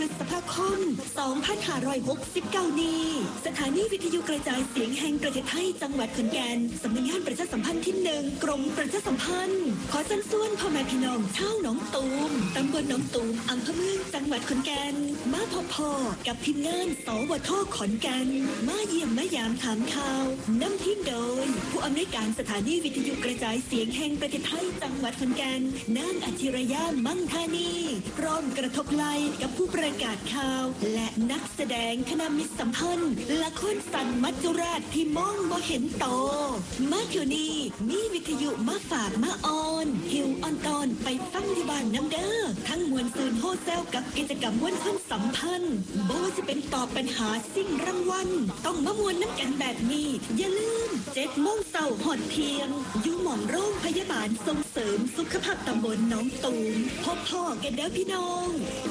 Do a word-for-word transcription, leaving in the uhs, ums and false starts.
ษภาคม สองพันห้าร้อยหกสิบเก้า นี้สถานีวิทยุกระจายเสียงแห่งประเทศไทยจังหวัดขอนแก่นสำนักงานประชาสัมพันธ์ที่หนึ่งกรมประชาสัมพันธ์ขอเชิญชวนพ่อแม่พี่น้องชาวหนองตูมตำบลหนองตูมอำเภอเมืองจังหวัดขอนแก่นมาพบพ่อกับทีมงานสวทขอนแก่นมาเยี่ยมมายามถามข่าวนำทีมโดยผู้อำนวยการสถานีวิทยุกระจายเสียงแห่งประเทศไทยจังหวัดขอนแก่นนางอธิรยามั่งธานีพร้อมกระทบไหลกับผู้ประกาศข่าวและนักแสดงคณะมิตรสัมพันธ์ละครสันมัจจุราชที่มองบ่เห็นโตมาเที่ยวนี้มีวิทยุมาฝากมาออนหิวออนตอนไปฟังที่บ้านน้ำเด้อทั้งมวลซืนโฮเซลกับกิจกรรมมวลชนสัมพันธ์บ่ว่าจะเป็นตอบปัญหาสิ่งรางวัลต้องมามวลน้ำกันแบบนี้อย่าลืมเจ็ดโมงเช้าหอดเที่ยงอยู่หม่องโรงพยาบาลส่งเสริมสุขภาพตำบลหนองตูมพบพ่อกันเด้อพี่น้อง